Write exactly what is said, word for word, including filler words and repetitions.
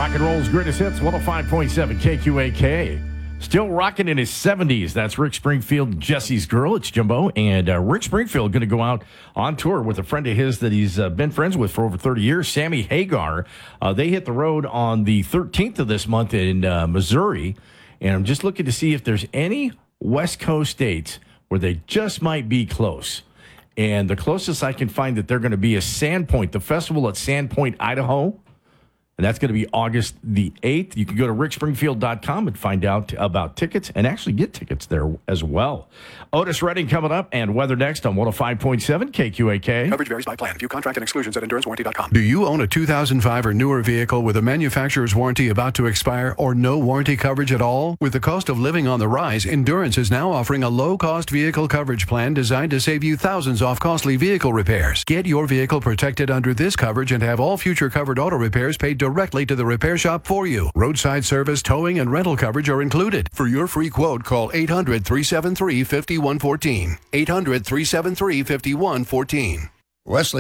Rock and roll's greatest hits, one oh five point seven K Q A K. Still rocking in his seventies. That's Rick Springfield, Jesse's Girl. It's Jimbo. And uh, Rick Springfield going to go out on tour with a friend of his that he's uh, been friends with for over thirty years, Sammy Hagar. Uh, they hit the road on the thirteenth of this month in uh, Missouri. And I'm just looking to see if there's any West Coast states where they just might be close. And the closest I can find that they're going to be is Sandpoint, the festival at Sandpoint, Idaho. And that's going to be August the eighth. You can go to rick springfield dot com and find out about tickets and actually get tickets there as well. Otis Redding coming up and weather next on one oh five point seven K Q A K. Coverage varies by plan. View contract and exclusions at endurance warranty dot com. Do you own a two thousand five or newer vehicle with a manufacturer's warranty about to expire or no warranty coverage at all? With the cost of living on the rise, Endurance is now offering a low-cost vehicle coverage plan designed to save you thousands off costly vehicle repairs. Get your vehicle protected under this coverage and have all future covered auto repairs paid directly to the repair shop for you. Roadside service, towing, and rental coverage are included. For your free quote, call eight hundred, three seven three, five one one four. eight hundred, three seven three, five one one four. Wesley